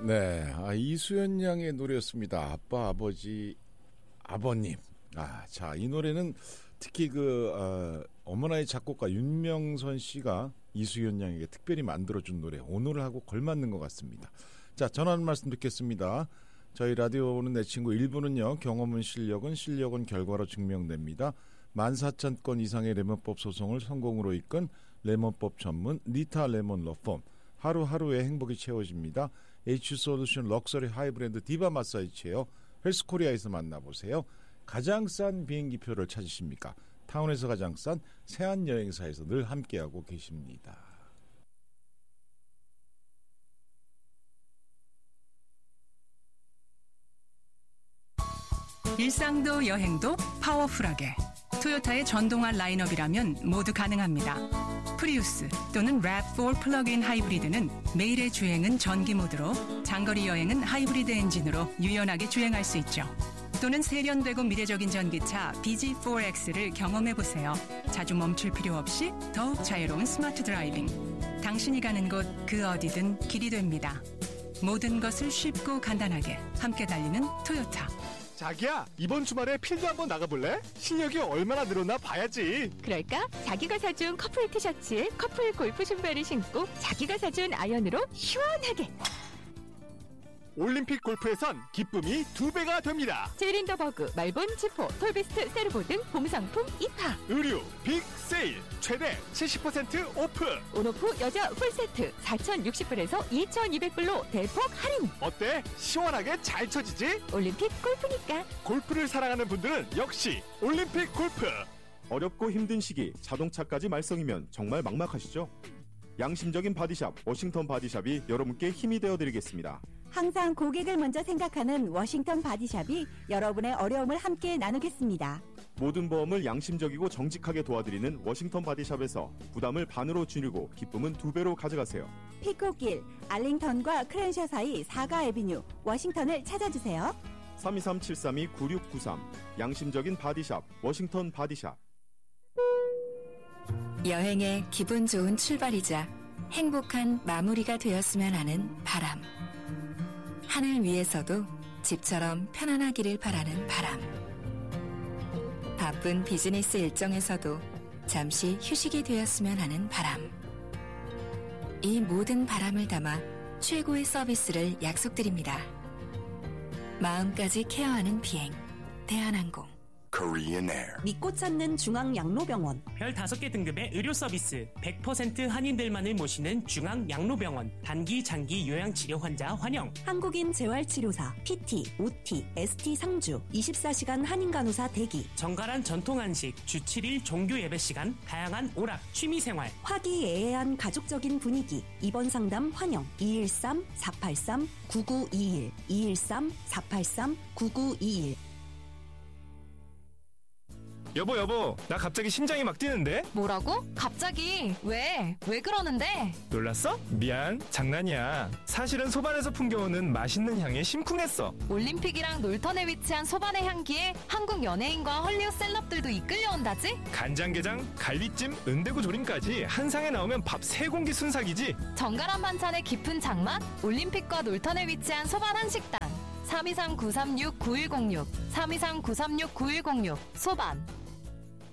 네, 이수연 양의 노래였습니다. 아빠, 아버지, 아버님. 자, 이 노래는 특히 어머나의 작곡가 윤명선 씨가 이수연 양에게 특별히 만들어준 노래, 오늘하고 걸맞는 것 같습니다. 자, 전하는 말씀 듣겠습니다. 저희 라디오는 내 친구 1부는요, 경험은 실력은 결과로 증명됩니다. 14,000건 이상의 레몬법 소송을 성공으로 이끈 레몬법 전문 리타 레몬 러펌, 하루하루의 행복이 채워집니다. H솔루션 럭셔리 하이브랜드 디바 마사지 체어 헬스코리아에서 만나보세요. 가장 싼 비행기표를 찾으십니까? 타운에서 가장 싼 세안여행사에서 늘 함께하고 계십니다. 일상도 여행도 파워풀하게 토요타의 전동화 라인업이라면 모두 가능합니다. 프리우스 또는 랩4 플러그인 하이브리드는 매일의 주행은 전기 모드로, 장거리 여행은 하이브리드 엔진으로 유연하게 주행할 수 있죠. 또는 세련되고 미래적인 전기차 BG4X를 경험해보세요. 자주 멈출 필요 없이 더욱 자유로운 스마트 드라이빙. 당신이 가는 곳 그 어디든 길이 됩니다. 모든 것을 쉽고 간단하게 함께 달리는 토요타. 자기야, 이번 주말에 필드 한번 나가볼래? 실력이 얼마나 늘었나 봐야지. 그럴까? 자기가 사준 커플 티셔츠에 커플 골프 신발을 신고 자기가 사준 아이언으로 시원하게. 올림픽 골프에선 기쁨이 2배가 됩니다. 제일인더버그, 말본, 지포, 톨베스트, 세르보 등 봄 상품 입하. 의류 빅 세일 최대 70% 오프. 온오프 여자 풀세트 4,060불에서 2,200불로 대폭 할인. 어때? 시원하게 잘 쳐지지? 올림픽 골프니까. 골프를 사랑하는 분들은 역시 올림픽 골프. 어렵고 힘든 시기 자동차까지 말썽이면 정말 막막하시죠? 양심적인 바디샵 워싱턴 바디샵이 여러분께 힘이 되어드리겠습니다. 항상 고객을 먼저 생각하는 워싱턴 바디샵이 여러분의 어려움을 함께 나누겠습니다. 모든 보험을 양심적이고 정직하게 도와드리는 워싱턴 바디샵에서 부담을 반으로 줄이고 기쁨은 2배로 가져가세요. 피코길, 알링턴과 크랜셔 사이 4가 애비뉴 워싱턴을 찾아주세요. 323-732-9693 양심적인 바디샵 워싱턴 바디샵. 여행의 기분 좋은 출발이자 행복한 마무리가 되었으면 하는 바람. 하늘 위에서도 집처럼 편안하기를 바라는 바람. 바쁜 비즈니스 일정에서도 잠시 휴식이 되었으면 하는 바람. 이 모든 바람을 담아 최고의 서비스를 약속드립니다. 마음까지 케어하는 비행, 대한항공. Korean Air. 믿고 찾는 중앙양로병원. 별 5개 등급의 의료 서비스, 100% 한인들만을 모시는 중앙양로병원. 단기, 장기 요양치료 환자 환영. 한국인 재활치료사, PT, OT, ST 상주, 24시간 한인간호사 대기. 정갈한 전통 한식, 주 7일 종교 예배 시간, 다양한 오락, 취미생활. 화기애애한 가족적인 분위기. 입원 상담 환영. 213-483-9921. 213-483-9921. 여보, 나 갑자기 심장이 막 뛰는데? 뭐라고? 갑자기? 왜 그러는데? 놀랐어? 미안, 장난이야. 사실은 소반에서 풍겨오는 맛있는 향에 심쿵했어. 올림픽이랑 놀턴에 위치한 소반의 향기에 한국 연예인과 헐리우드 셀럽들도 이끌려온다지? 간장게장, 갈비찜, 은대구 조림까지 한 상에 나오면 밥 3공기 순삭이지? 정갈한 반찬의 깊은 장맛? 올림픽과 놀턴에 위치한 소반 한식당. 323-936-9106 323-936-9106 소반.